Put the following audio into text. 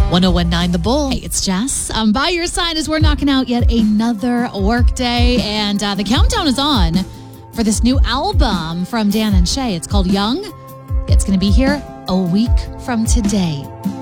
1019 The Bull. Hey, it's Jess. By your side as we're knocking out yet another work day. And the countdown is on for this new album from Dan and Shay. It's called Young. It's going to be here a week from today.